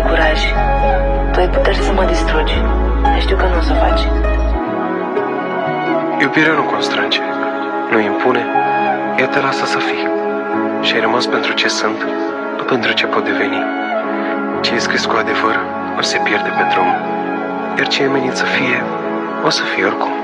curaj. Tu ai puteri să mă distrugi, dar știu că nu o să faci. Iubirea nu constrânge, nu impune, ea te lasă să fii. Și ai rămas pentru ce sunt, nu pentru ce pot deveni. Ce e scris cu adevăr, o se pierde pe drum. Iar ce e menit să fie, o să fie oricum.